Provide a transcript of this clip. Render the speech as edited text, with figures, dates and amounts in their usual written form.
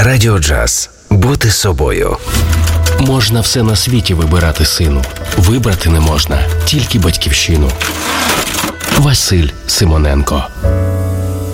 Радіо Джаз. Бути собою. Можна все на світі вибирати, сину. Вибрати не можна тільки батьківщину. Василь Симоненко.